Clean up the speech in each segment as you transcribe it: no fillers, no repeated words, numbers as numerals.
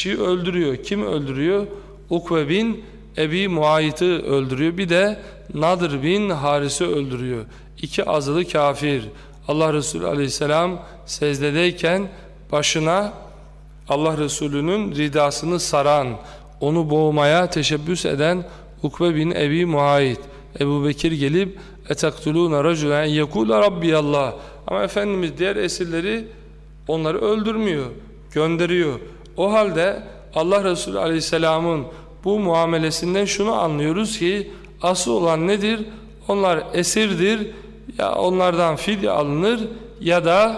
kişiyi öldürüyor. Kim öldürüyor? Ukve bin Ebi Muayit'i öldürüyor. Bir de Nadir bin Haris'i öldürüyor. 2 azılı kafir. Allah Resulü aleyhisselam secdedeyken başına Allah Resulü'nün ridasını saran, onu boğmaya teşebbüs eden Ukve bin Ebi Muayit. Ebu Bekir gelip اَتَقْتُلُونَ رَجُلًا يَقُولَ رَبِّيَ اللّٰهِ Ama Efendimiz diğer esirleri onları öldürmüyor, gönderiyor. O halde Allah Resulü aleyhisselamın bu muamelesinden şunu anlıyoruz ki asıl olan nedir? Onlar esirdir. Ya onlardan fidye alınır ya da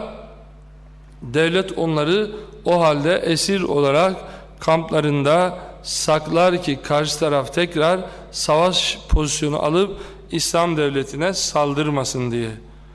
devlet onları o halde esir olarak kamplarında saklar ki karşı taraf tekrar savaş pozisyonu alıp İslam devletine saldırmasın diye.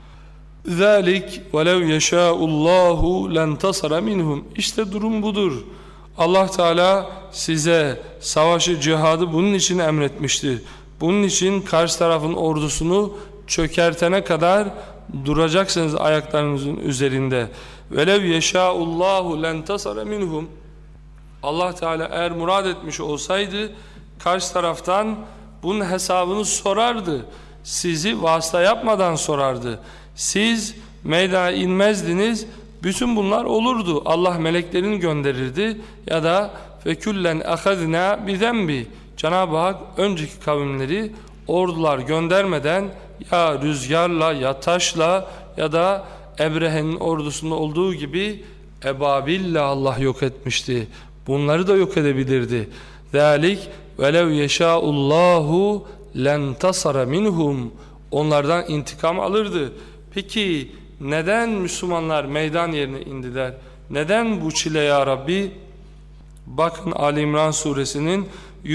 ذَٰلِكْ وَلَوْ يَشَاءُ اللّٰهُ لَنْتَصَرَ مِنْهُمْ İşte durum budur. Allah Teala size savaşı, cihadı bunun için emretmiştir. Bunun için karşı tarafın ordusunu çökertene kadar duracaksınız ayaklarınızın üzerinde. وَلَوْ يَشَاءُ اللّٰهُ لَنْتَصَرَ مِنْهُمْ Allah Teala eğer murad etmiş olsaydı karşı taraftan bunun hesabını sorardı. Sizi vasıta yapmadan sorardı. Siz meydana inmezdiniz. Bütün bunlar olurdu. Allah meleklerini gönderirdi. Ya da فَكُلَّنْ اَخَذْنَا بِذَنْبِ Cenab-ı Hak önceki kavimleri ordular göndermeden ya rüzgarla ya taşla ya da Ebrehe'nin ordusunda olduğu gibi Ebabil'le Allah yok etmişti. Bunları da yok edebilirdi. ذَٰلِكْ وَلَوْ يَشَاءُ اللّٰهُ لَنْتَصَرَ مِنْهُمْ Onlardan intikam alırdı. Peki neden Müslümanlar meydan yerine indiler? Neden bu çile ya Rabbi? Bakın Ali İmran suresinin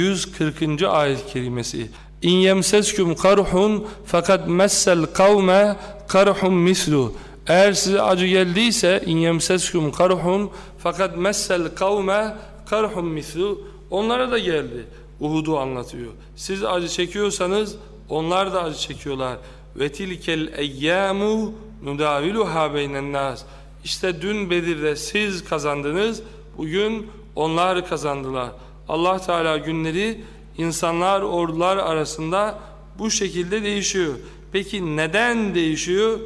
140. ayet-i kerimesi. İn yemseskum karhun fakat messel kavme karhun mislu. Eğer size acı geldiyse in yemseskum karhun fakat messel kavme karhun mislu. Onlara da geldi. Uhud'u anlatıyor. Siz acı çekiyorsanız onlar da acı çekiyorlar. Ve tilkel eyyamu nudaviluha beynen nas. İşte dün Bedir'de siz kazandınız, bugün onlar kazandılar. Allah Teala günleri insanlar, ordular arasında bu şekilde değişiyor. Peki neden değişiyor?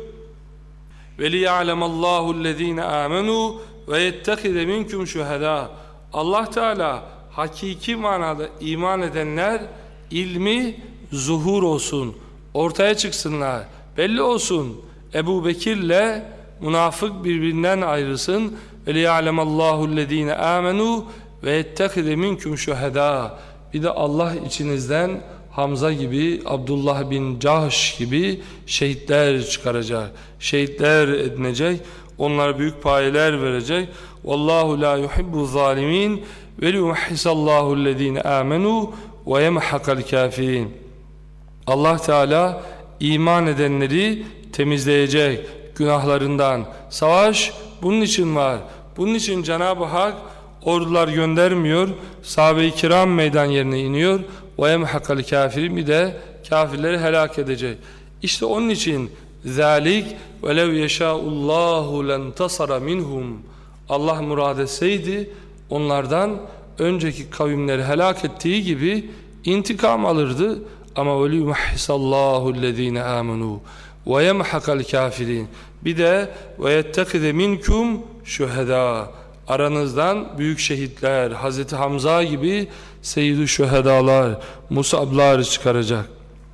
وَلِيَعْلَمَ اللّٰهُ الَّذ۪ينَ آمَنُوا وَيَتَّخِذَ مِنْكُمْ شُهَدَاءَ Allah Teala hakiki manada iman edenler ilmi zuhur olsun, ortaya çıksınlar, belli olsun. Ebu Bekir'le münafık birbirinden ayrılsın. وَلِيَعْلَمَ اللّٰهُ الَّذ۪ينَ آمَنُوا وَيَتَّخِذَ مِنْكُمْ شُهَدَاءَ Bir de Allah içinizden Hamza gibi, Abdullah bin Cahş gibi şehitler çıkaracak. Şehitler edinecek. Onlara büyük payeler verecek. Vallahu la yuhibbu zalimin ve liyumahhisallahu ellezine amenu ve yemhaqal kafirin. Allah Teala iman edenleri temizleyecek günahlarından. Savaş bunun için var. Bunun için Cenab-ı Hak ordular göndermiyor. Sahabe-i kiram meydan yerine iniyor. وَيَمْحَقَ الْكَافِرِينَ Bir de kafirleri helak edecek. İşte onun için ذَٰلِكْ وَلَوْ يَشَاءُ اللّٰهُ لَنْتَصَرَ مِنْهُمْ Allah murad etseydi onlardan önceki kavimleri helak ettiği gibi intikam alırdı. Ama وَلِيُمَحِّسَ اللّٰهُ الَّذ۪ينَ آمَنُوا وَيَمْحَقَ الْكَافِرِينَ Bir de وَيَتَّخِذَ مِنْكُمْ شُهَدَاءَ Aranızdan büyük şehitler, Hazreti Hamza gibi seyyid-i şühedalar, musablar çıkaracak.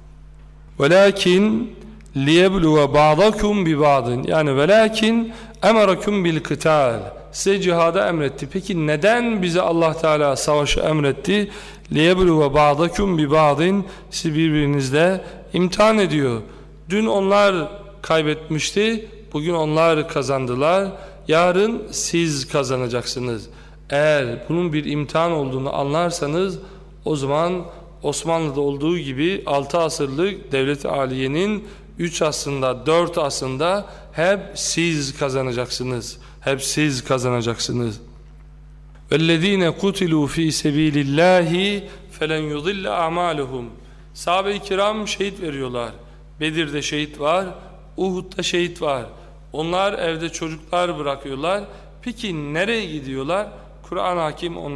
وَلَكِنْ لِيَبْلُوَ بَعْضَكُمْ بِبَعْضٍ Yani وَلَكِنْ اَمَرَكُمْ بِالْقِتَالِ Size cihada emretti. Peki neden bize Allah Teala savaşı emretti? لِيَبْلُوَ بَعْضَكُمْ بِبَعْضٍ Sizi birbirinizle imtihan ediyor. Dün onlar kaybetmişti, bugün onlar kazandılar. Yarın siz kazanacaksınız. Eğer bunun bir imtihan olduğunu anlarsanız o zaman Osmanlı'da olduğu gibi 6 asırlık Devlet-i Aliye'nin 3 asrında 4 asrında hep siz kazanacaksınız. Hep siz kazanacaksınız. وَالَّذ۪ينَ قُتِلُوا ف۪ي سَب۪يلِ اللّٰهِ فَلَنْ يُضِلَّ اَعْمَالُهُمْ Sahabe-i kiram şehit veriyorlar. Bedir'de şehit var, Uhud'da şehit var. Onlar evde çocuklar bırakıyorlar. Peki nereye gidiyorlar? Kur'an-ı Hakim